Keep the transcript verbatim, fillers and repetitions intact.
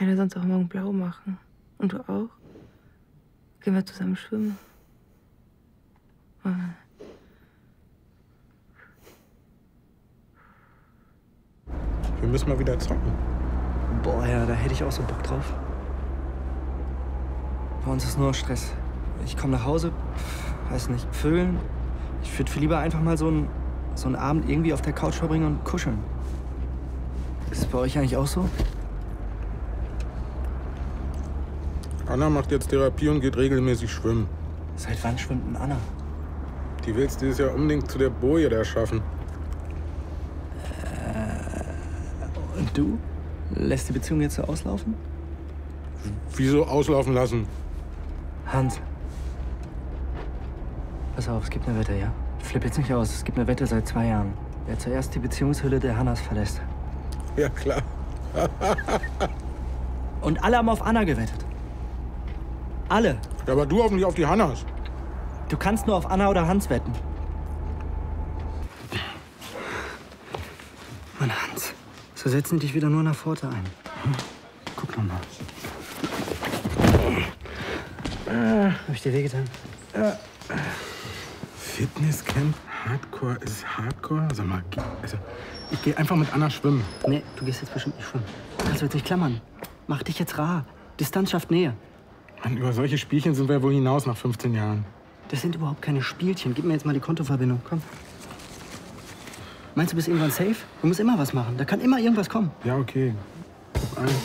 kann ja sonst auch morgen blau machen. Und du auch? Gehen wir zusammen schwimmen? Oh. Wir müssen mal wieder zocken. Boah, ja, da hätte ich auch so Bock drauf. Bei uns ist nur Stress. Ich komme nach Hause, pff, weiß nicht, Vögeln. Ich würde viel lieber einfach mal so einen, so einen Abend irgendwie auf der Couch verbringen und kuscheln. Ist es bei euch eigentlich auch so? Anna macht jetzt Therapie und geht regelmäßig schwimmen. Seit wann schwimmt denn Anna? Die willst dieses Jahr unbedingt zu der Boje da schaffen. Äh, und du? Lässt die Beziehung jetzt so auslaufen? Wieso auslaufen lassen? Hans. Pass auf, es gibt eine Wette, ja? Flipp jetzt nicht aus. Es gibt eine Wette seit zwei Jahren. Wer zuerst die Beziehungshülle der Hannas verlässt. Ja, klar. Und alle haben auf Anna gewettet. Alle. Ja, aber du hoffentlich auf die Hannas. Du kannst nur auf Anna oder Hans wetten. Mann, Hans. So setzen dich wieder nur nach Pforte ein. Hm? Guck noch mal. Ah, hab ich dir wehgetan? Ja. Fitnesscamp, Hardcore ist Hardcore? Sag mal, also, ich gehe einfach mit Anna schwimmen. Nee, du gehst jetzt bestimmt nicht schwimmen. Kannst du jetzt nicht klammern. Mach dich jetzt rar. Distanz schafft Nähe. Mann, über solche Spielchen sind wir wohl hinaus nach fünfzehn Jahren. Das sind überhaupt keine Spielchen. Gib mir jetzt mal die Kontoverbindung. Komm. Meinst du, du bist irgendwann safe? Du musst immer was machen. Da kann immer irgendwas kommen. Ja, okay. Guck an.